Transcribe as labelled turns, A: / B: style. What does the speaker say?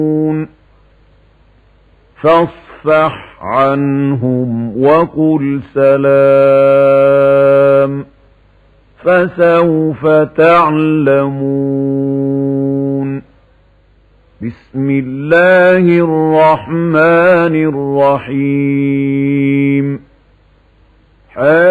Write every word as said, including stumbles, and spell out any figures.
A: فاصفح عنهم وقل سلام فسوف تعلمون. بسم الله الرحمن الرحيم.